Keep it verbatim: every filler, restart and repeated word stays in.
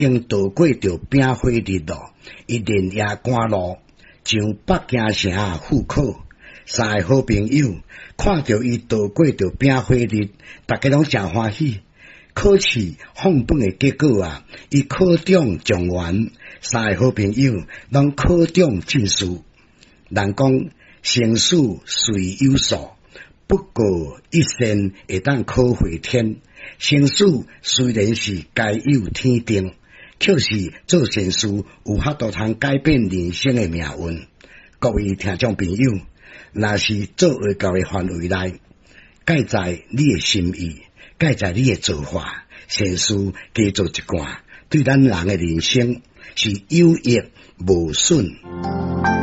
因渡过着饼火日咯，一连夜赶路，上北京城赴考。三个好朋友看着伊渡过着饼火日，大家拢真欢喜。考试放榜的结果啊，伊考中状元，三个好朋友拢考中进士。人讲生死随有数，不过一生会当考回天。生死虽然是该有天定，却是做善事有法度通改变人生的命运。各位听众朋友，若是做会到的范围内，介在你的心意，介在你的做法，善事加做一寡，对咱人的人生是有益无损。